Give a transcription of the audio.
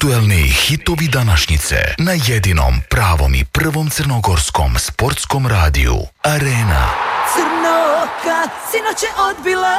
najaktuelniji hitovi današnjice na jedinom pravom i prvom crnogorskom sportskom radiju Arena. Crnoka sinoć je odbila